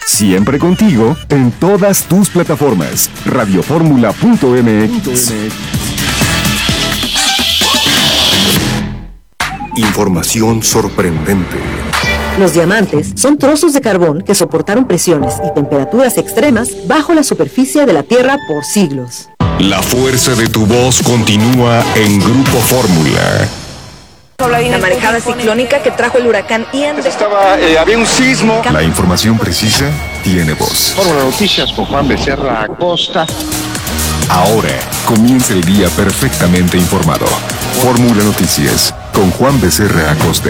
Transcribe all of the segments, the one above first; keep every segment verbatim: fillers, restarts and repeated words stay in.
Siempre contigo en todas tus plataformas. radio fórmula punto m x. Información sorprendente. Los diamantes son trozos de carbón que soportaron presiones y temperaturas extremas bajo la superficie de la Tierra por siglos. La fuerza de tu voz continúa en Grupo Fórmula. La marejada ciclónica que trajo el huracán Ian. Estaba, eh, había un sismo. La información precisa tiene voz. Fórmula Noticias con Juan Becerra Acosta. Ahora comienza el día perfectamente informado. Fórmula Noticias con Juan Becerra Acosta.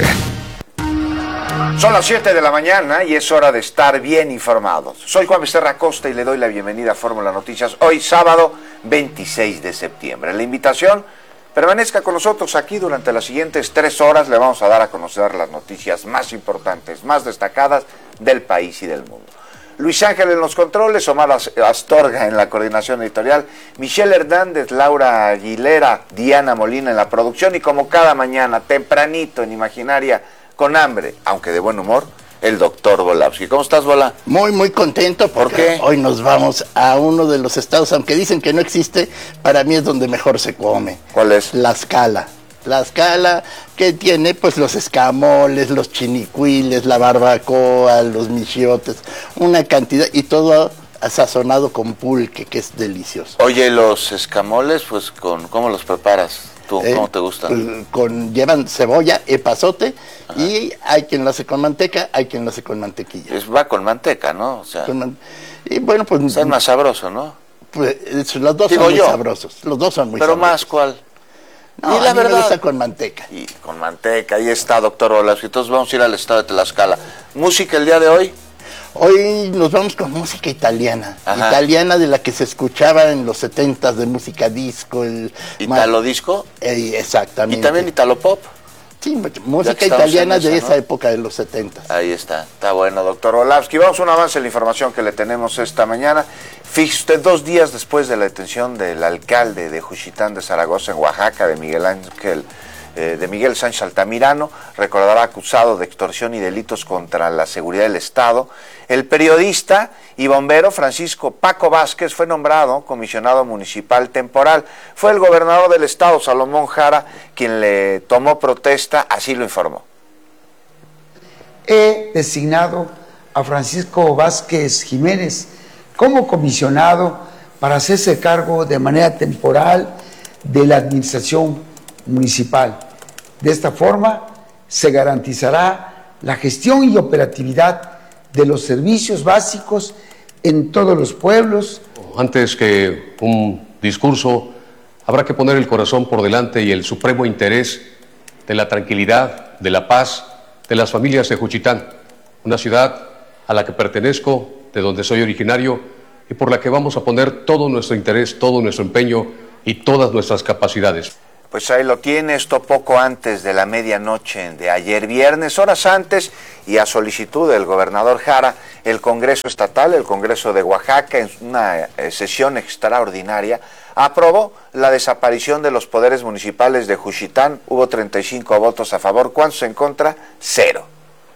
Son las siete de la mañana y es hora de estar bien informados. Soy Juan Becerra Acosta y le doy la bienvenida a Fórmula Noticias hoy sábado veintiséis de septiembre. La invitación, permanezca con nosotros aquí durante las siguientes tres horas. Le vamos a dar a conocer las noticias más importantes, más destacadas del país y del mundo. Luis Ángel en los controles, Omar Astorga en la coordinación editorial, Michelle Hernández, Laura Aguilera, Diana Molina en la producción y como cada mañana, tempranito en Imaginaria, con hambre, aunque de buen humor, el doctor Volavsky. ¿Cómo estás, Vola? Muy, muy contento porque ¿Por qué? Hoy nos vamos a uno de los estados, aunque dicen que no existe, para mí es donde mejor se come. ¿Cuál es? Tlaxcala. Tlaxcala, que tiene pues los escamoles, los chinicuiles, la barbacoa, los michiotes, una cantidad, y todo sazonado con pulque, que es delicioso. Oye, los escamoles, pues, con ¿cómo los preparas? ¿Tú, eh, ¿Cómo te gustan? Con, llevan cebolla, epazote, ajá, y hay quien lo hace con manteca, hay quien lo hace con mantequilla. Es, va con manteca, ¿no? O sea, man, y bueno, pues... Es más sabroso, ¿no? Pues los dos Digo son muy yo, sabrosos, los dos son muy pero sabrosos. ¿Pero más cuál? No, y la a mí verdad, me gusta con manteca. Y con manteca, ahí está, doctor Volavsky. Entonces vamos a ir al estado de Tlaxcala. ¿Música el día de hoy? Hoy nos vamos con música italiana. Ajá. Italiana de la que se escuchaba en los setentas, de música disco. El ¿Italo disco? Eh, exactamente. ¿Y también italo pop? Sí, música italiana esa, de esa, ¿no? época de los setentas. Ahí está, está bueno, doctor Volavsky. Vamos a un avance en la información que le tenemos esta mañana. Fíjese usted, dos días después de la detención del alcalde de Juchitán de Zaragoza, en Oaxaca, de Miguel Ángel, eh, de Miguel Sánchez Altamirano, recordará, acusado de extorsión y delitos contra la seguridad del Estado, el periodista y bombero Francisco Paco Vázquez fue nombrado comisionado municipal temporal. Fue el gobernador del Estado, Salomón Jara, quien le tomó protesta, así lo informó. He designado a Francisco Vázquez Jiménez como comisionado para hacerse cargo de manera temporal de la administración municipal. De esta forma se garantizará la gestión y operatividad de los servicios básicos en todos los pueblos. Antes que un discurso, habrá que poner el corazón por delante y el supremo interés de la tranquilidad, de la paz, de las familias de Juchitán, una ciudad a la que pertenezco, de donde soy originario y por la que vamos a poner todo nuestro interés, todo nuestro empeño y todas nuestras capacidades. Pues ahí lo tiene, esto poco antes de la medianoche de ayer viernes, horas antes, y a solicitud del gobernador Jara, el Congreso Estatal, el Congreso de Oaxaca, en una eh, sesión extraordinaria, aprobó la desaparición de los poderes municipales de Juchitán. Hubo treinta y cinco votos a favor, ¿cuántos en contra? Cero.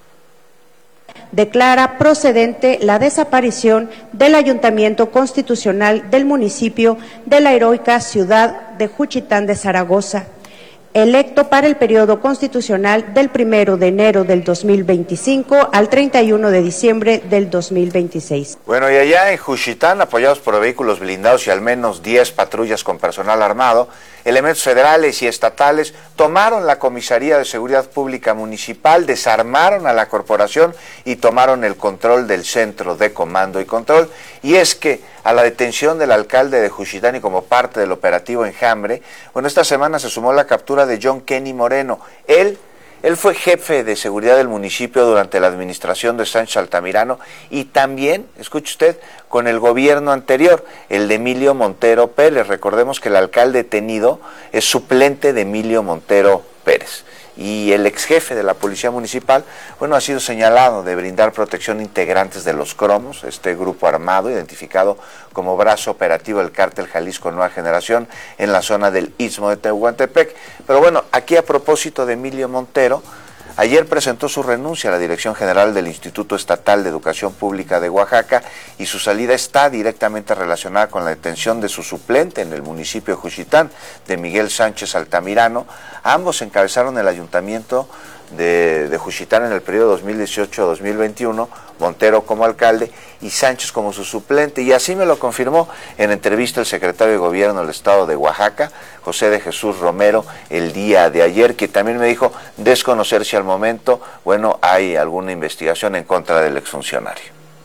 Declara procedente la desaparición del Ayuntamiento Constitucional del municipio de la heroica ciudad de Juchitán de Zaragoza, electo para el periodo constitucional del primero de enero del dos mil veinticinco al treinta y uno de diciembre del dos mil veintiséis. Bueno, y allá en Juchitán, apoyados por vehículos blindados y al menos diez patrullas con personal armado, elementos federales y estatales tomaron la Comisaría de Seguridad Pública Municipal, desarmaron a la corporación y tomaron el control del centro de comando y control. Y es que a la detención del alcalde de Juchitán y como parte del operativo Enjambre, bueno, esta semana se sumó la captura de John Kenny Moreno. Él Él fue jefe de seguridad del municipio durante la administración de Sánchez Altamirano y también, escuche usted, con el gobierno anterior, el de Emilio Montero Pérez. Recordemos que el alcalde detenido es suplente de Emilio Montero Pérez. Y el ex jefe de la Policía Municipal, bueno, ha sido señalado de brindar protección a integrantes de los Cromos, este grupo armado identificado como brazo operativo del cártel Jalisco Nueva Generación en la zona del Istmo de Tehuantepec. Pero bueno, aquí a propósito de Emilio Montero, ayer presentó su renuncia a la Dirección General del Instituto Estatal de Educación Pública de Oaxaca y su salida está directamente relacionada con la detención de su suplente en el municipio de Juchitán, de Miguel Sánchez Altamirano. Ambos encabezaron el ayuntamiento de, de Juchitán en el periodo dos mil dieciocho a dos mil veintiuno, Montero como alcalde y Sánchez como su suplente, y así me lo confirmó en entrevista el secretario de Gobierno del Estado de Oaxaca, José de Jesús Romero, el día de ayer, que también me dijo desconocer si al momento, bueno, hay alguna investigación en contra del exfuncionario.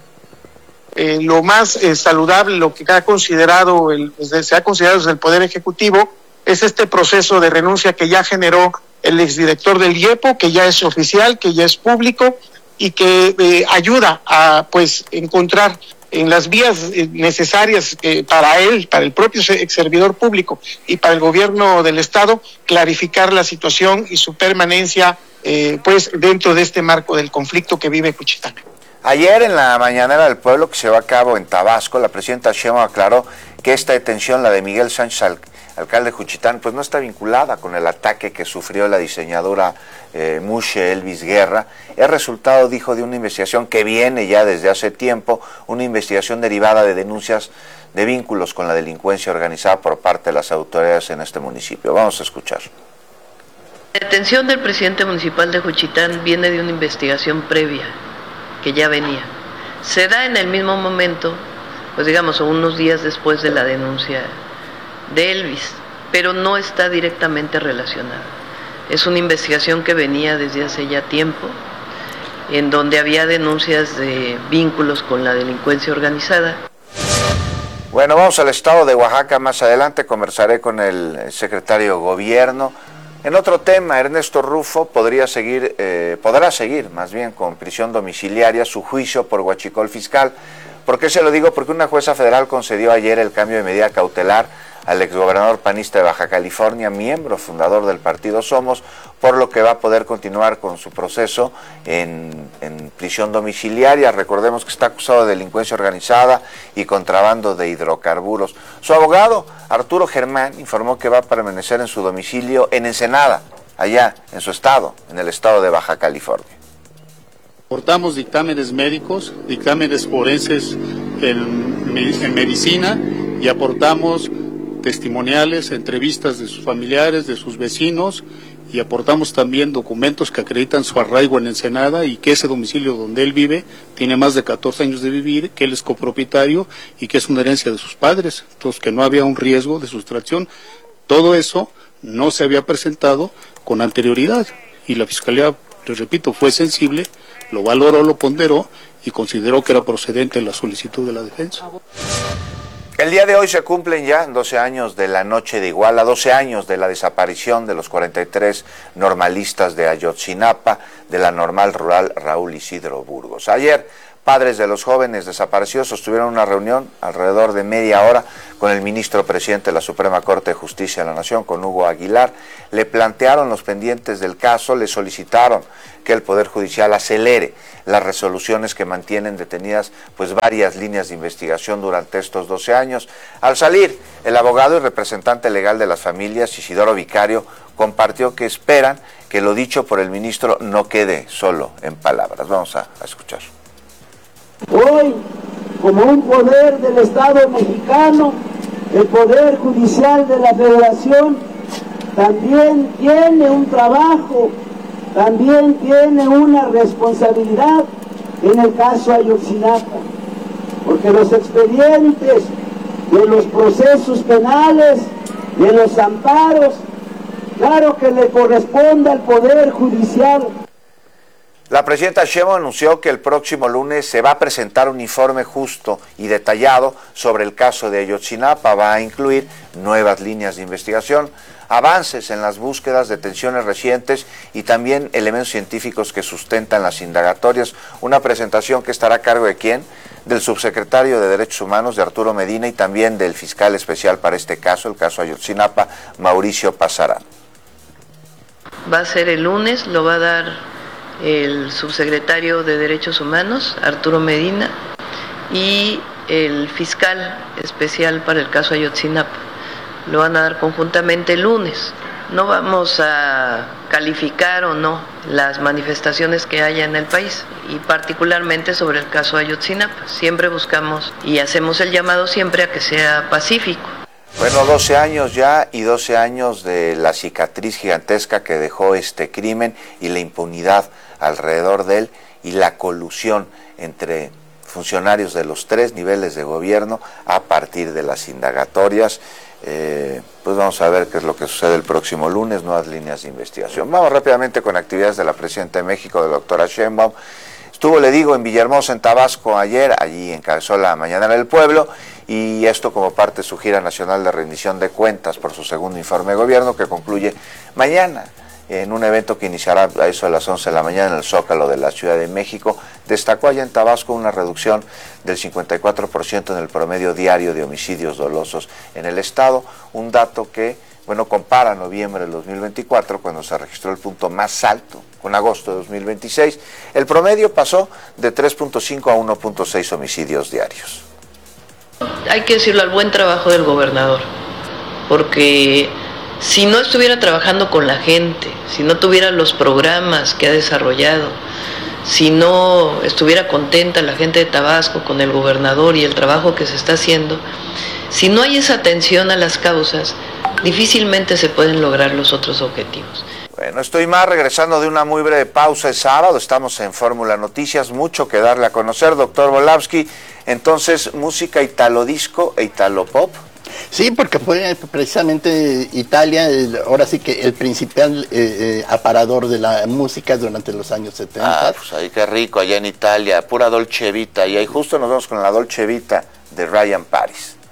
Eh, lo más eh, saludable, lo que ha considerado el, se ha considerado desde el Poder Ejecutivo, es este proceso de renuncia que ya generó el exdirector del IEPO, que ya es oficial, que ya es público y que eh, ayuda a pues encontrar en las vías eh, necesarias eh, para él, para el propio ex servidor público y para el gobierno del Estado, clarificar la situación y su permanencia eh, pues dentro de este marco del conflicto que vive Juchitán. Ayer en la mañanera del pueblo que se llevó a cabo en Tabasco, la presidenta Sheinbaum aclaró que esta detención, la de Miguel Sánchez, al, alcalde de Juchitán, pues no está vinculada con el ataque que sufrió la diseñadora eh, Mushe Elvis Guerra. Es resultado, dijo, de una investigación que viene ya desde hace tiempo, una investigación derivada de denuncias de vínculos con la delincuencia organizada por parte de las autoridades en este municipio. Vamos a escuchar. La detención del presidente municipal de Juchitán viene de una investigación previa que ya venía. Se da en el mismo momento, pues digamos, unos días después de la denuncia de Elvis, pero no está directamente relacionada. Es una investigación que venía desde hace ya tiempo, en donde había denuncias de vínculos con la delincuencia organizada. Bueno, vamos al estado de Oaxaca. Más adelante conversaré con el secretario de Gobierno. En otro tema, Ernesto Rufo podría seguir, eh, podrá seguir más bien con prisión domiciliaria su juicio por huachicol fiscal. ¿Por qué se lo digo? Porque una jueza federal concedió ayer el cambio de medida cautelar al exgobernador panista de Baja California, miembro fundador del partido Somos, por lo que va a poder continuar con su proceso en, en prisión domiciliaria. Recordemos que está acusado de delincuencia organizada y contrabando de hidrocarburos. Su abogado, Arturo Germán, informó que va a permanecer en su domicilio en Ensenada, allá en su estado, en el estado de Baja California. Aportamos dictámenes médicos, dictámenes forenses en, en medicina y aportamos testimoniales, entrevistas de sus familiares, de sus vecinos, y aportamos también documentos que acreditan su arraigo en Ensenada y que ese domicilio donde él vive tiene más de catorce años de vivir, que él es copropietario y que es una herencia de sus padres, entonces que no había un riesgo de sustracción. Todo eso no se había presentado con anterioridad y la Fiscalía, les repito, fue sensible, lo valoró, lo ponderó y consideró que era procedente la solicitud de la defensa. El día de hoy se cumplen ya doce años de la noche de Iguala, doce años de la desaparición de los cuarenta y tres normalistas de Ayotzinapa, de la normal rural Raúl Isidro Burgos. Ayer, padres de los jóvenes desaparecidos sostuvieron una reunión alrededor de media hora con el ministro presidente de la Suprema Corte de Justicia de la Nación, con Hugo Aguilar. Le plantearon los pendientes del caso, le solicitaron que el Poder Judicial acelere las resoluciones que mantienen detenidas pues varias líneas de investigación durante estos doce años. Al salir, el abogado y representante legal de las familias, Isidoro Vicario, compartió que esperan que lo dicho por el ministro no quede solo en palabras. Vamos a, a escuchar. Hoy, como un poder del Estado mexicano, el Poder Judicial de la Federación también tiene un trabajo, también tiene una responsabilidad en el caso Ayotzinapa, porque los expedientes de los procesos penales, de los amparos, claro que le corresponde al Poder Judicial. La presidenta Sheinbaum anunció que el próximo lunes se va a presentar un informe justo y detallado sobre el caso de Ayotzinapa. Va a incluir nuevas líneas de investigación, avances en las búsquedas, detenciones recientes y también elementos científicos que sustentan las indagatorias. Una presentación que estará a cargo de ¿quién? Del subsecretario de Derechos Humanos, de Arturo Medina, y también del fiscal especial para este caso, el caso Ayotzinapa, Mauricio Pasarán. Va a ser el lunes, lo va a dar el subsecretario de Derechos Humanos, Arturo Medina, y el fiscal especial para el caso Ayotzinapa. Lo van a dar conjuntamente el lunes. No vamos a calificar o no las manifestaciones que haya en el país y particularmente sobre el caso Ayotzinapa. Siempre buscamos y hacemos el llamado siempre a que sea pacífico. Bueno, doce años ya y doce años de la cicatriz gigantesca que dejó este crimen y la impunidad alrededor de él y la colusión entre funcionarios de los tres niveles de gobierno a partir de las indagatorias. Eh, pues vamos a ver qué es lo que sucede el próximo lunes, nuevas líneas de investigación. Vamos rápidamente con actividades de la Presidenta de México, de la doctora Sheinbaum. Estuvo, le digo, en Villahermosa, en Tabasco, ayer, allí encabezó la Mañanera del Pueblo, y esto como parte de su gira nacional de rendición de cuentas por su segundo informe de gobierno, que concluye mañana, en un evento que iniciará a eso de las once de la mañana en el Zócalo de la Ciudad de México. Destacó allá en Tabasco una reducción del cincuenta y cuatro por ciento en el promedio diario de homicidios dolosos en el estado, un dato que, bueno, compara noviembre del dos mil veinticuatro, cuando se registró el punto más alto, con agosto de dos mil veintiséis. El promedio pasó de tres punto cinco a uno punto seis homicidios diarios. Hay que decirlo al buen trabajo del gobernador, porque si no estuviera trabajando con la gente, si no tuviera los programas que ha desarrollado, si no estuviera contenta la gente de Tabasco con el gobernador y el trabajo que se está haciendo, si no hay esa atención a las causas, difícilmente se pueden lograr los otros objetivos. Bueno, estoy más regresando de una muy breve pausa. Es sábado, estamos en Fórmula Noticias, mucho que darle a conocer, doctor Volavsky. Entonces, música italodisco e italopop. Sí, porque fue precisamente Italia, el, ahora sí que el principal eh, eh, aparador de la música durante los años setenta. Ah, pues ahí qué rico, allá en Italia, pura Dolce Vita. Y ahí justo nos vamos con la Dolce Vita de Ryan Paris.